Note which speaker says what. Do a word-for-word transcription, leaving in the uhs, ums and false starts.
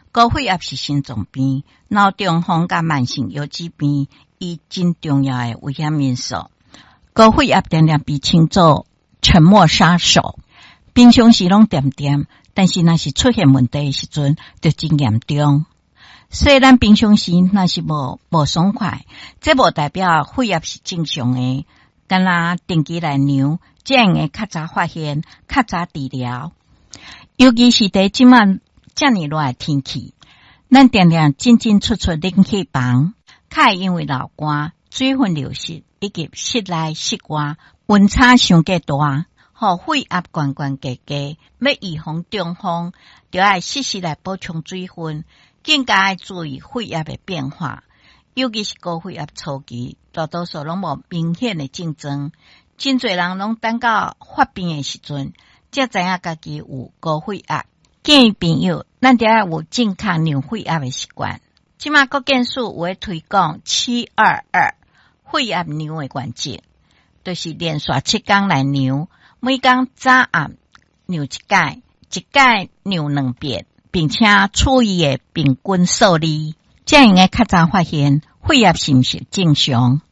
Speaker 1: 高血压是心脏病、脑中风甲慢性腰疾病伊真重要的危险因素。高血压常常被称作沉默杀手，平常时拢点点，但是若是出现问题的时阵，就真严重。所以咱平常时若是无无爽快，这无代表血压是正常的。敢若定期来量，这样会较早发现，较早治疗。尤其是在即晚遮尔热的天气，咱常常进进出出冷气房，较会因为流汗、水分流失以及室内室外温差伤过大，互血压悬悬低低。要预防中风，就要适时来补充水分。更加要注意血压的变化，尤其是高血压初期，大多数拢无明显的症状，真侪人拢等到发病的时阵，才知影家己有高血压。建议朋友，咱得要有正确量血压的习惯。即马国健署有咧推广七二二血压量的原则，就是连续七天来量，每天早暗量一解，一解量两遍。并且处于的平均数字，这样会较早发现血压是毋是正常。